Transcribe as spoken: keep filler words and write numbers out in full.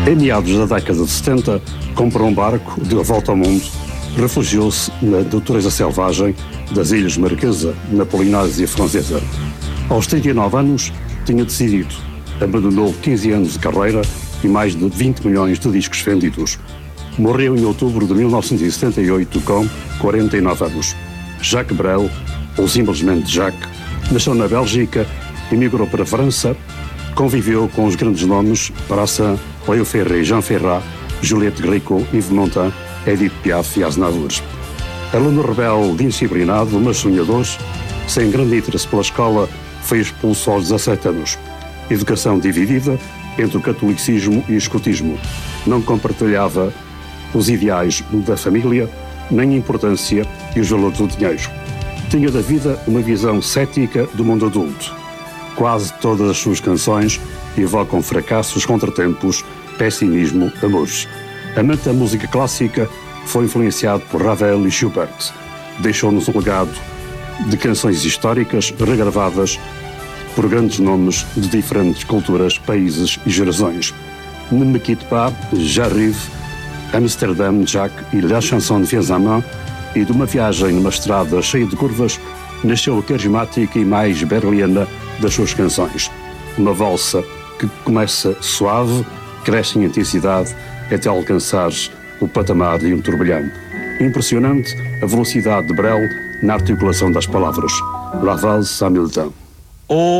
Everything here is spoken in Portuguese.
Em meados da década de setenta, comprou um barco, deu a volta ao mundo, refugiou-se na natureza selvagem das Ilhas Marquesa, na Polinésia Francesa. Aos trinta e nove anos, tinha decidido, abandonou quinze anos de carreira e mais de vinte milhões de discos vendidos. Morreu em outubro de mil novecentos e setenta e oito com quarenta e nove anos. Jacques Brel, ou simplesmente Jacques, nasceu na Bélgica, emigrou para a França, conviveu com os grandes nomes Brassens, Léo Ferré, Jean Ferrat, Juliette Gréco, Yves Montand, Edith Piaf e Aznavour. Aluno rebelde, indisciplinado, mas sonhador, sem grande interesse pela escola, foi expulso aos dezassete anos. Educação dividida entre o catolicismo e o escotismo. Não compartilhava os ideais da família, nem a importância e os valores do dinheiro. Tinha da vida uma visão cética do mundo adulto. Quase todas as suas canções evocam fracassos, contratempos, pessimismo, amores. Amante da música clássica, foi influenciado por Ravel e Schubert. Deixou-nos um legado de canções históricas regravadas por grandes nomes de diferentes culturas, países e gerações. Ne me quitte pas, j'arrive, Amsterdam, Jacques e La Chanson de Viens à Main, e de uma viagem numa estrada cheia de curvas, nasceu a carismática e mais berliana das suas canções. Uma valsa que começa suave, cresce em intensidade até alcançar o patamar de um turbilhão. Impressionante a velocidade de Brel na articulação das palavras. La valse Hamilton.